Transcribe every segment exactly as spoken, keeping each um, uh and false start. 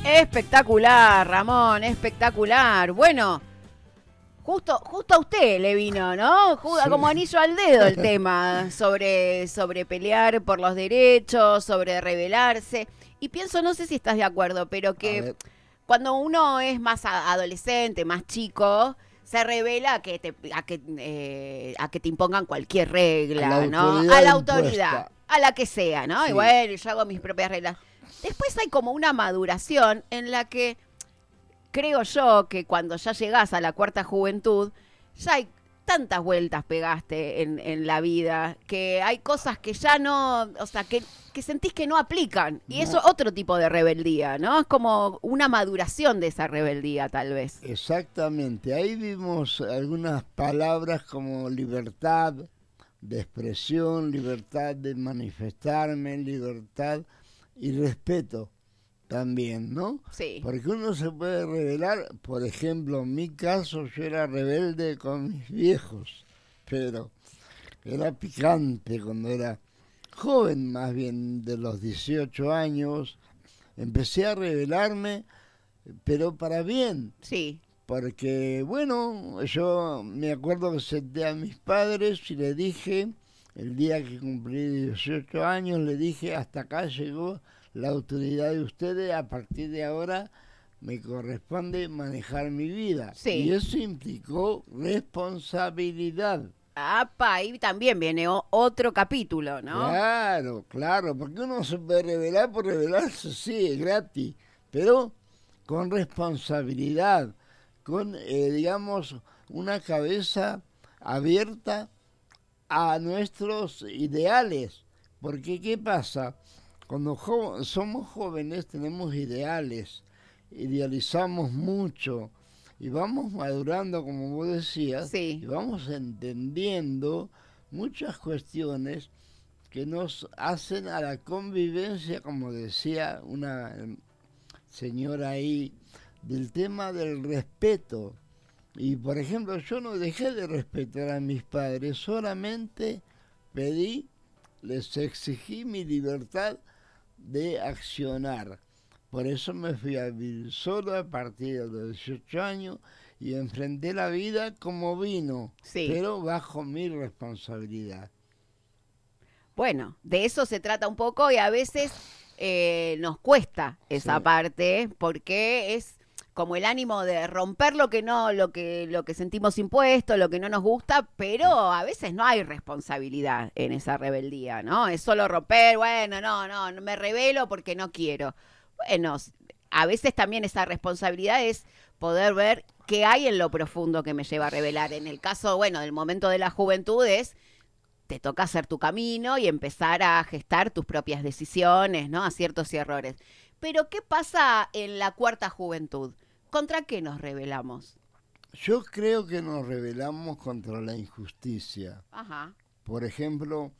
Espectacular, Ramón, espectacular. Bueno, justo, justo a usted le vino, ¿no? Justo, sí. Como anillo al dedo el tema sobre, sobre pelear por los derechos, sobre rebelarse. Y pienso, no sé si estás de acuerdo, pero que cuando uno es más adolescente, más chico, se revela a que te, a que, eh, a que te impongan cualquier regla, ¿no? A la autoridad, a la que sea, ¿no? Sí. Y bueno, yo hago mis propias reglas. Después hay como una maduración en la que creo yo que cuando ya llegás a la cuarta juventud, ya hay tantas vueltas pegaste en, en la vida, que hay cosas que ya no, o sea, que, que sentís que no aplican. Y no. Eso es otro tipo de rebeldía, ¿no? Es como una maduración de esa rebeldía, tal vez. Exactamente. Ahí vimos algunas palabras como libertad de expresión, libertad de manifestarme, libertad y respeto también, ¿no? Sí. Porque uno se puede rebelar, por ejemplo, en mi caso yo era rebelde con mis viejos, pero era picante cuando era joven, más bien de los dieciocho años, empecé a rebelarme, pero para bien. Sí. Porque, bueno, yo me acuerdo que senté a mis padres y le dije, el día que cumplí dieciocho años, le dije, hasta acá llegó la autoridad de ustedes, a partir de ahora me corresponde manejar mi vida. Sí. Y eso implicó responsabilidad. Apa, ahí también viene o- otro capítulo, ¿no? Claro, claro, porque uno se puede rebelar por rebelarse, sí, es gratis, pero con responsabilidad, con, eh, digamos, una cabeza abierta a nuestros ideales. Porque, ¿qué pasa? Cuando jo- somos jóvenes tenemos ideales, idealizamos mucho y vamos madurando, como vos decías, Sí. y vamos entendiendo muchas cuestiones que nos hacen a la convivencia, como decía una señora ahí, del tema del respeto. Y por ejemplo, yo no dejé de respetar a mis padres, solamente pedí, les exigí mi libertad de accionar. Por eso me fui a vivir solo a partir de los dieciocho años y enfrenté la vida como vino, Sí. pero bajo mi responsabilidad. Bueno, de eso se trata un poco y a veces eh, nos cuesta esa Sí. parte porque es como el ánimo de romper lo que no, lo que, lo que sentimos impuesto, lo que no nos gusta, pero a veces no hay responsabilidad en esa rebeldía, ¿no? Es solo romper, bueno, no, no, no me rebelo porque no quiero. Bueno, a veces también esa responsabilidad es poder ver qué hay en lo profundo que me lleva a rebelar. En el caso, bueno, del momento de la juventud es te toca hacer tu camino y empezar a gestar tus propias decisiones, ¿no? Aciertos y errores. Pero, ¿qué pasa en la cuarta juventud? ¿Contra qué nos rebelamos? Yo creo que nos rebelamos contra la injusticia. Ajá. Por ejemplo,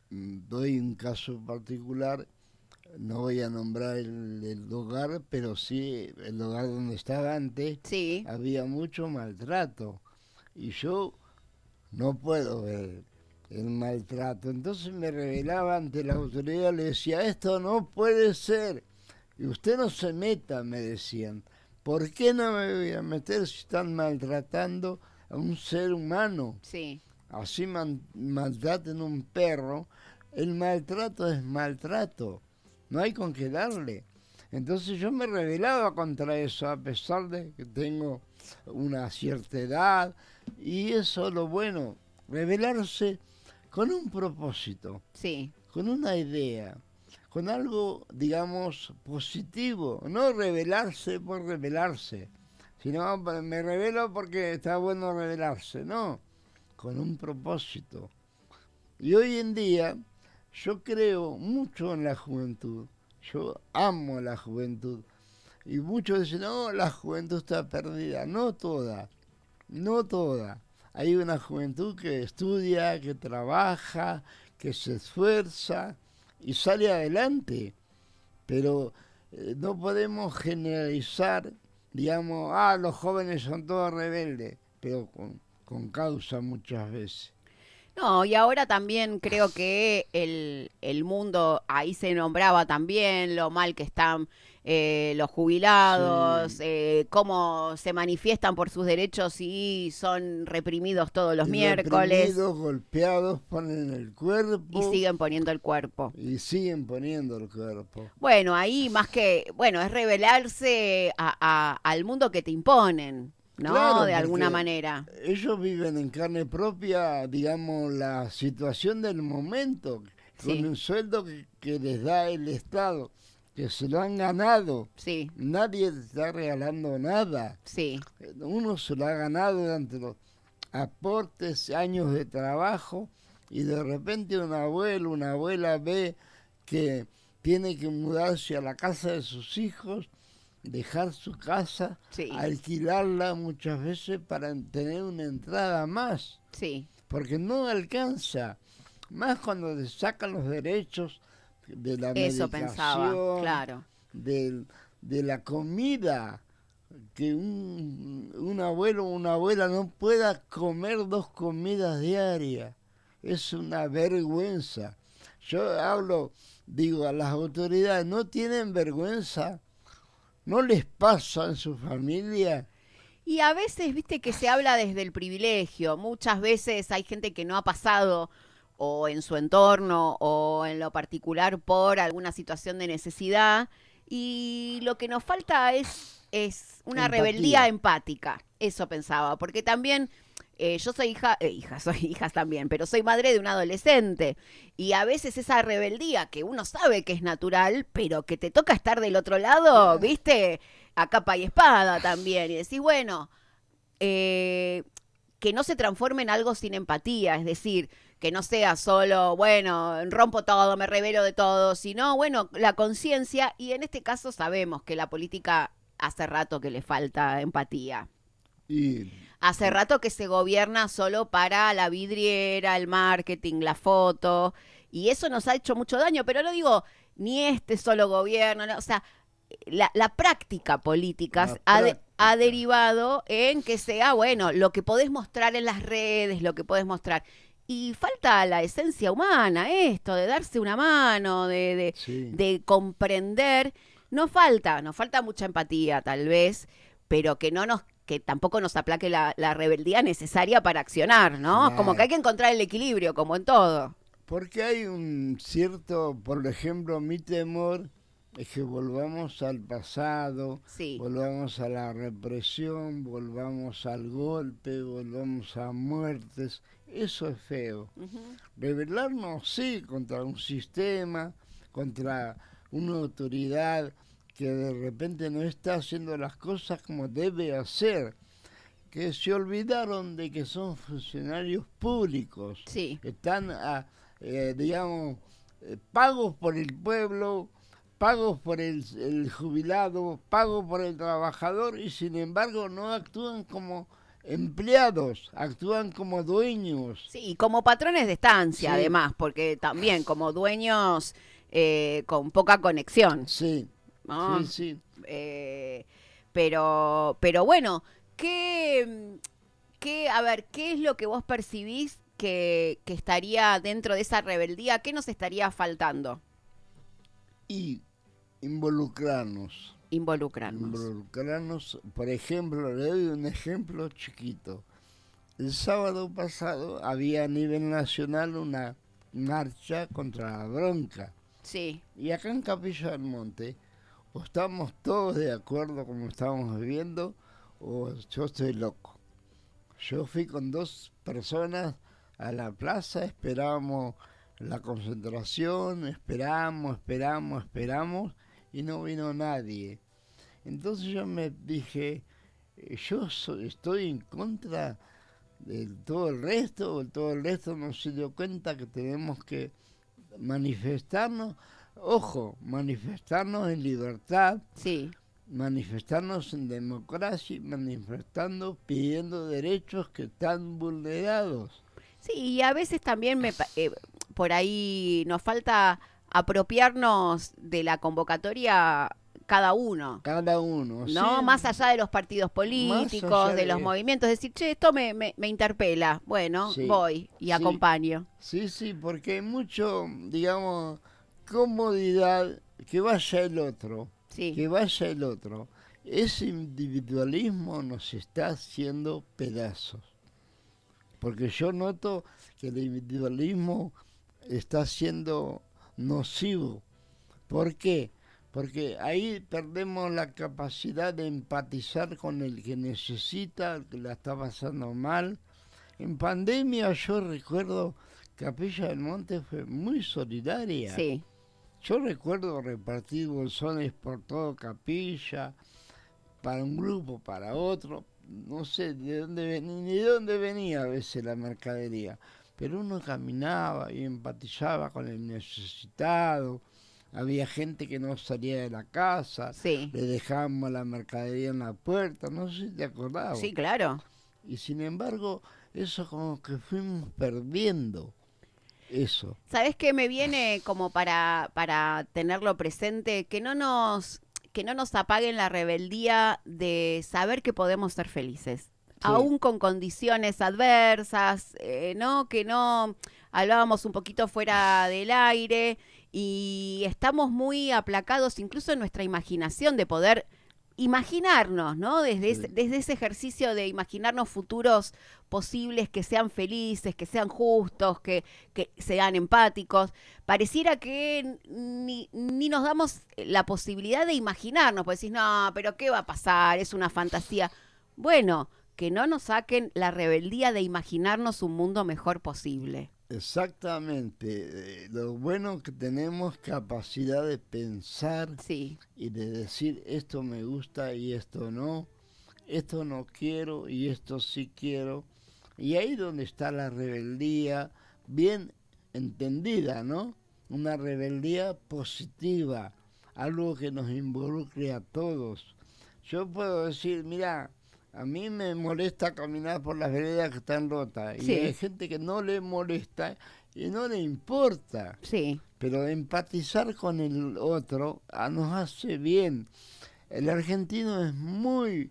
doy un caso particular, no voy a nombrar el, el lugar, pero sí el lugar donde estaba antes, sí. había mucho maltrato. Y yo no puedo ver el maltrato. Entonces me rebelaba ante la autoridad, le decía, esto no puede ser. Y usted no se meta, me decían. ¿Por qué no me voy a meter si están maltratando a un ser humano? Sí. Así man, maltraten un perro. El maltrato es maltrato. No hay con qué darle. Entonces yo me rebelaba contra eso, a pesar de que tengo una cierta edad. Y eso es lo bueno, rebelarse con un propósito, sí. con una idea, con algo, digamos, positivo. No rebelarse por rebelarse, sino me rebelo porque está bueno rebelarse, no, con un propósito. Y hoy en día yo creo mucho en la juventud, yo amo la juventud. Y muchos dicen, no, la juventud está perdida. No toda, no toda. Hay una juventud que estudia, que trabaja, que se esfuerza y sale adelante. Pero eh, no podemos generalizar, digamos, ah, los jóvenes son todos rebeldes, pero con, con causa muchas veces. No, y ahora también creo que el, el mundo, ahí se nombraba también lo mal que están eh, los jubilados, Sí, eh, cómo se manifiestan por sus derechos y son reprimidos todos los y miércoles reprimidos, golpeados, ponen el y cuerpo siguen poniendo el cuerpo. y siguen poniendo el cuerpo. Bueno, ahí más que, bueno, es rebelarse a- a- al mundo que te imponen, ¿no? Claro, De alguna porque manera. ellos viven en carne propia, digamos, la situación del momento, con Sí, el sueldo que, que les da el Estado, que se lo han ganado. sí, Nadie te está regalando nada. sí, Uno se lo ha ganado durante los aportes, años de trabajo, y de repente un abuelo, una abuela ve que tiene que mudarse a la casa de sus hijos, dejar su casa, sí, alquilarla muchas veces para tener una entrada más, sí. porque no alcanza, más cuando le sacan los derechos de la Eso pensaba, medicación, claro. del- de la comida, que un, un abuelo o una abuela no pueda comer dos comidas diarias. Es una vergüenza. Yo hablo, digo, a las autoridades, ¿no tienen vergüenza? ¿No les pasa en su familia? Y a veces, viste, que se habla desde el privilegio. Muchas veces hay gente que no ha pasado o en su entorno o en lo particular por alguna situación de necesidad. Y lo que nos falta es, es una rebeldía Empatía. empática. Eso pensaba. Porque también eh, yo soy hija, eh, hija, soy hijas también, pero soy madre de un adolescente. Y a veces esa rebeldía que uno sabe que es natural, pero que te toca estar del otro lado, Ah, ¿viste? A capa y espada también. Y decís, bueno, eh, que no se transforme en algo sin empatía, es decir, que no sea solo, bueno, rompo todo, me revelo de todo, sino, bueno, la conciencia, y en este caso sabemos que la política hace rato que le falta empatía. y Hace rato que se gobierna solo para la vidriera, el marketing, la foto, y eso nos ha hecho mucho daño, pero no digo ni este solo gobierno, no, o sea, la, la práctica política la ha, de- ha práctica. derivado en que sea, bueno, lo que podés mostrar en las redes, lo que podés mostrar. Y falta la esencia humana, esto, de darse una mano, de, de, Sí, de comprender. No falta, nos falta mucha empatía, tal vez, pero que no nos que tampoco nos aplaque la, la rebeldía necesaria para accionar, ¿no? Como que hay claro. que encontrar el equilibrio, como en todo. Porque hay un cierto, por ejemplo, mi temor es que volvamos al pasado, Sí. volvamos a la represión, volvamos al golpe, volvamos a muertes. Eso es feo. Ujú. Rebelarnos, sí, contra un sistema, contra una autoridad que de repente no está haciendo las cosas como debe hacer, que se olvidaron de que son funcionarios públicos, Sí. están, a, eh, digamos, eh, pagos por el pueblo, pagos por el, el jubilado, pagos por el trabajador y sin embargo no actúan como empleados, actúan como dueños. Sí, y como patrones de estancia, Sí, además, porque también como dueños eh, con poca conexión, sí, sí, ¿no? sí. Eh, pero, pero bueno, ¿qué, qué, a ver, qué es lo que vos percibís que, que estaría dentro de esa rebeldía? ¿Qué nos estaría faltando? Y involucrarnos, Involucrarnos. involucrarnos, por ejemplo, le doy un ejemplo chiquito. El sábado pasado había a nivel nacional una marcha contra la bronca. Sí, Y acá en Capilla del Monte, o estamos todos de acuerdo como estamos viviendo, o yo estoy loco. Yo fui con dos personas a la plaza, esperábamos la concentración, esperamos, esperamos, esperamos, y no vino nadie. Entonces yo me dije, eh, yo so- estoy en contra de todo el resto, o todo el resto no se dio cuenta que tenemos que manifestarnos, ojo, manifestarnos en libertad, sí. manifestarnos en democracia y manifestando pidiendo derechos que están vulnerados. Sí, y a veces también me, pa- eh, por ahí nos falta apropiarnos de la convocatoria cada uno. Cada uno, No, sí. más allá de los partidos políticos, allá de los de- movimientos, decir, che, esto me, me, me interpela. Bueno, Sí, voy y sí, acompaño. sí, sí, porque hay mucho, digamos, comodidad, que vaya el otro, Sí, que vaya el otro. Ese individualismo nos está haciendo pedazos, porque yo noto que el individualismo está siendo nocivo. ¿Por qué? Porque ahí perdemos la capacidad de empatizar con el que necesita, el que la está pasando mal. En pandemia yo recuerdo Capilla del Monte fue muy solidaria. sí. Yo recuerdo repartir bolsones por todo Capilla, para un grupo, para otro. No sé de dónde venía, ni de dónde venía a veces la mercadería. Pero uno caminaba y empatizaba con el necesitado. Había gente que no salía de la casa, Sí, le dejábamos la mercadería en la puerta, no sé si te acordabas. sí, claro. Y sin embargo, eso como que fuimos perdiendo, eso. ¿Sabés qué me viene como para, para tenerlo presente? Que no nos, que no nos apaguen la rebeldía de saber que podemos ser felices. Sí. Aún con condiciones adversas, eh, ¿no? Que no hablábamos un poquito fuera del aire y estamos muy aplacados incluso en nuestra imaginación de poder imaginarnos, ¿no? Desde, Sí. ese, desde ese ejercicio de imaginarnos futuros posibles que sean felices, que sean justos, que, que sean empáticos. Pareciera que ni, ni nos damos la posibilidad de imaginarnos, pues decís, no, pero ¿qué va a pasar? Es una fantasía. Bueno, que no nos saquen la rebeldía de imaginarnos un mundo mejor posible. Exactamente. Eh, Lo bueno que tenemos capacidad de pensar Sí, y de decir esto me gusta y esto no, esto no quiero y esto sí quiero. Y ahí donde está la rebeldía bien entendida, ¿no? Una rebeldía positiva, algo que nos involucre a todos. Yo puedo decir, mira, a mí me molesta caminar por las veredas que están rotas y hay sí, gente que no le molesta y no le importa. sí, Pero empatizar con el otro ah, nos hace bien. El argentino es muy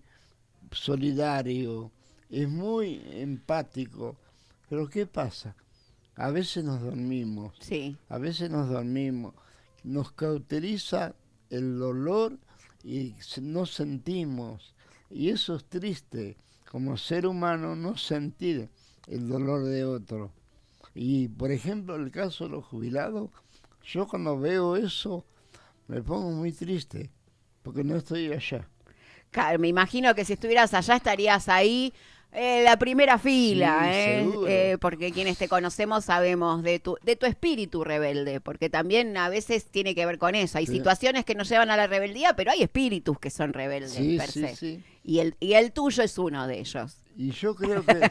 solidario, es muy empático. Pero ¿qué pasa? A veces nos dormimos, sí. a veces nos dormimos. Nos cauteriza el dolor y se- no sentimos. Y eso es triste, como ser humano, no sentir el dolor de otro. Y, por ejemplo, el caso de los jubilados, yo cuando veo eso me pongo muy triste, porque no estoy allá. Claro, me imagino que si estuvieras allá estarías ahí en la primera fila, Sí, ¿eh? seguro. Eh, porque quienes te conocemos sabemos de tu, de tu espíritu rebelde, porque también a veces tiene que ver con eso. Hay Sí, situaciones que nos llevan a la rebeldía, pero hay espíritus que son rebeldes sí, per sí, se. sí. Y el, y el tuyo es uno de ellos. Y yo creo que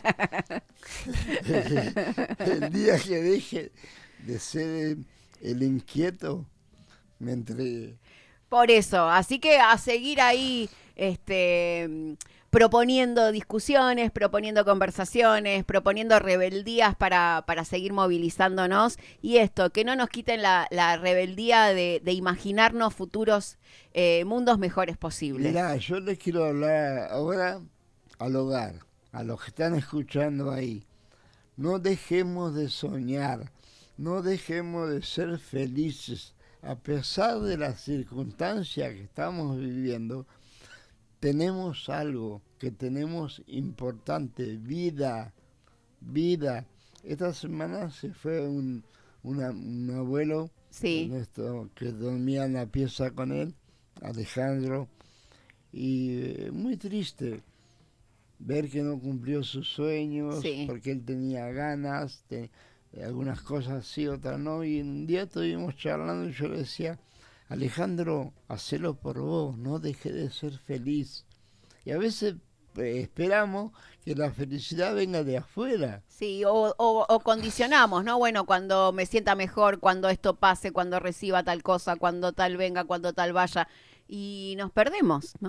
el día que deje de ser el, el inquieto, me entregué. Por eso, así que a seguir ahí este, proponiendo discusiones, proponiendo conversaciones, proponiendo rebeldías para, para seguir movilizándonos y esto, que no nos quiten la, la rebeldía de, de imaginarnos futuros eh, mundos mejores posibles. Mirá, yo les quiero hablar ahora al hogar, a los que están escuchando ahí. No dejemos de soñar, no dejemos de ser felices. A pesar de las circunstancias que estamos viviendo, tenemos algo que tenemos importante, vida, vida. Esta semana se fue un, una- un abuelo Sí, nuestro, que dormía en la pieza con él, Alejandro, y eh, muy triste ver que no cumplió sus sueños, sí. porque él tenía ganas, de, de algunas cosas sí, otras no, y un día estuvimos charlando y yo le decía, Alejandro, hacelo por vos, no deje de ser feliz. Y a veces eh, esperamos que la felicidad venga de afuera. Sí, o, o, o condicionamos, ¿no? Bueno, cuando me sienta mejor, cuando esto pase, cuando reciba tal cosa, cuando tal venga, cuando tal vaya. Y nos perdemos, ¿no?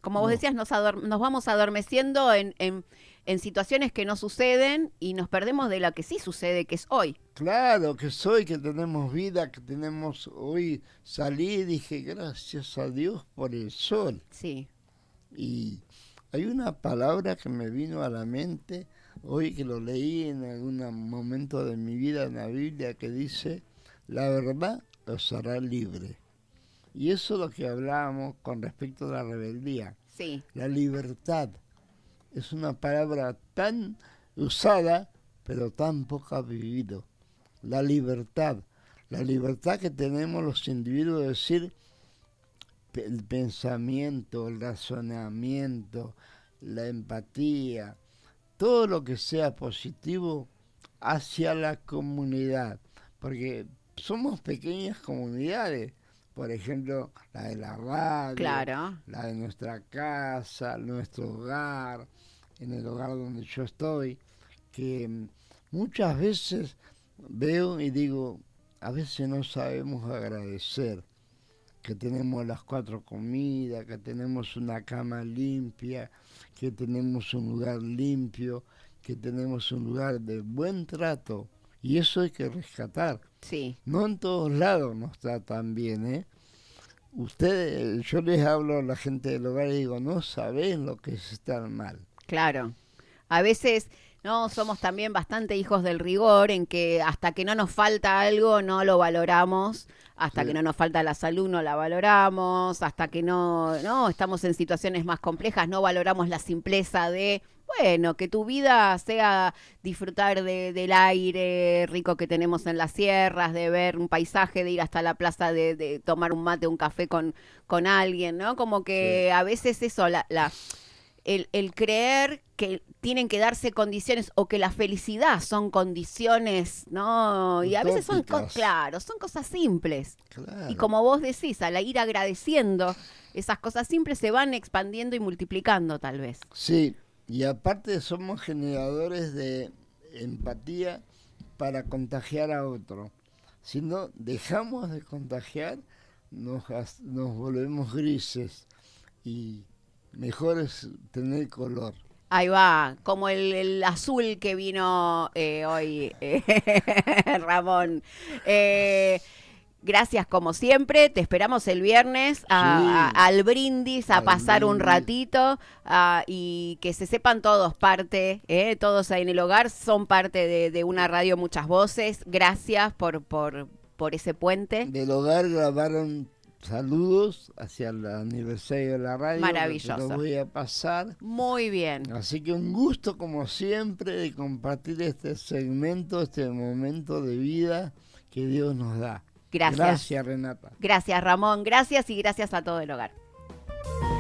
como vos No. decías, nos, ador- nos vamos adormeciendo en, en, en situaciones que no suceden y nos perdemos de la que sí sucede, que es hoy. Claro que soy, que tenemos vida, que tenemos hoy. Salí y dije gracias a Dios por el sol. Sí, Y hay una palabra que me vino a la mente hoy que lo leí en algún momento de mi vida en la Biblia que dice, la verdad los hará libre. Y eso es lo que hablábamos con respecto a la rebeldía. sí, La libertad es una palabra tan usada, pero tan poco vivido. La libertad, la libertad que tenemos los individuos de decir el pensamiento, el razonamiento, la empatía, todo lo que sea positivo hacia la comunidad, porque somos pequeñas comunidades, por ejemplo, la de la radio, claro. la de nuestra casa, nuestro hogar, en el hogar donde yo estoy, que mm, muchas veces veo y digo, a veces no sabemos agradecer que tenemos las cuatro comidas, que tenemos una cama limpia, que tenemos un lugar limpio, que tenemos un lugar de buen trato. Y eso hay que rescatar. Sí, No en todos lados nos tratan bien, ¿eh? Ustedes, yo les hablo a la gente del hogar y digo, no saben lo que es estar mal. claro. A veces, no, somos también bastante hijos del rigor en que hasta que no nos falta algo no lo valoramos, hasta Sí. que no nos falta la salud no la valoramos, hasta que no, no, estamos en situaciones más complejas, no valoramos la simpleza de, bueno, que tu vida sea disfrutar de, del aire rico que tenemos en las sierras, de ver un paisaje, de ir hasta la plaza, de, de tomar un mate, un café con, con alguien, ¿no? Como que Sí. a veces eso, la, la el, el creer que tienen que darse condiciones o que la felicidad son condiciones, ¿no? Y a veces son, co- Utópicas. claro, son cosas simples. Y Claro. como vos decís, al ir agradeciendo, esas cosas simples se van expandiendo y multiplicando tal vez. Sí, y aparte somos generadores de empatía para contagiar a otro. Si no dejamos de contagiar, nos, has- nos volvemos grises y mejor es tener color. Ahí va, como el, el azul que vino eh, hoy, eh, Ramón. Eh, gracias como siempre, te esperamos el viernes a- Sí, a- al brindis, a al pasar un brindis. ratito ah, y que se sepan todos parte, eh, todos ahí en el hogar son parte de, de una radio Muchas Voces. Gracias por, por, por ese puente. Del hogar grabaron saludos hacia el aniversario de la radio. Que te Maravilloso. lo voy a pasar. Muy bien. Así que un gusto como siempre de compartir este segmento, este momento de vida que Dios nos da. Gracias. Gracias, Renata. Gracias, Ramón. Gracias y gracias a todo el hogar.